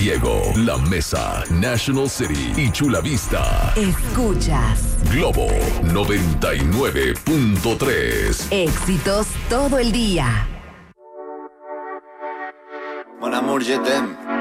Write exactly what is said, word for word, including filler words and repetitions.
Diego, La Mesa, National City y Chula Vista. Escuchas Globo noventa y nueve punto tres. Éxitos todo el día. Mon amour, je t'aime.